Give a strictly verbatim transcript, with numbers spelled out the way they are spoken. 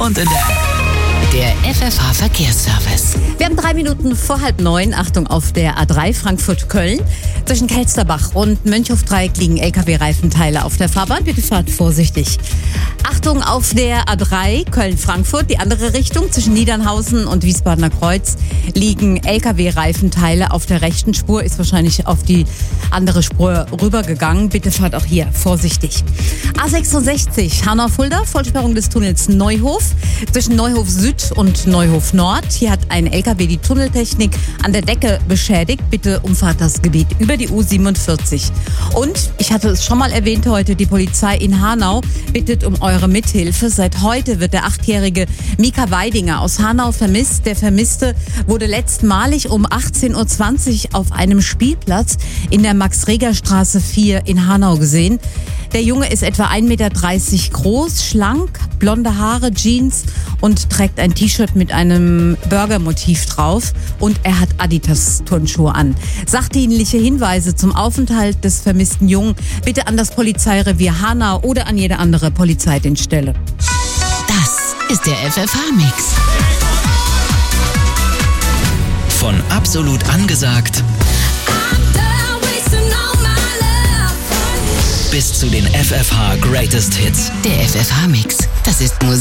und in der App. Der F F H-Verkehrsservice. Wir haben drei Minuten vor halb neun. Achtung, auf der A drei Frankfurt-Köln. Zwischen Kelsterbach und Mönchhofdreieck liegen L K W-Reifenteile auf der Fahrbahn. Bitte fahrt vorsichtig. Achtung, auf der A drei Köln-Frankfurt, die andere Richtung. Zwischen Niedernhausen und Wiesbadener Kreuz liegen L K W-Reifenteile auf der rechten Spur. Ist wahrscheinlich auf die andere Spur rübergegangen. Bitte fahrt auch hier vorsichtig. A sechsundsechzig Hanau-Fulda, Vollsperrung des Tunnels Neuhof. Zwischen Neuhof Süd und Neuhof Nord. Hier hat ein L K W die Tunneltechnik an der Decke beschädigt. Bitte umfahrt das Gebiet über die U siebenundvierzig. Und, ich hatte es schon mal erwähnt heute, die Polizei in Hanau bittet um eure Mithilfe. Seit heute wird der achtjährige Mika Weidinger aus Hanau vermisst. Der Vermisste wurde letztmalig um achtzehn Uhr zwanzig auf einem Spielplatz in der Max-Reger-Straße vier in Hanau gesehen. Der Junge ist etwa ein Meter dreißig groß, schlank, blonde Haare, Jeans und trägt ein T-Shirt mit einem Burger-Motiv drauf und er hat Adidas-Turnschuhe an. Sachdienliche Hinweise zum Aufenthalt des vermissten Jungen bitte an das Polizeirevier Hanau oder an jede andere Polizeidienststelle. Das ist der F F H-Mix. Von absolut angesagt bis zu den F F H Greatest Hits. Der F F H-Mix, das ist Musik.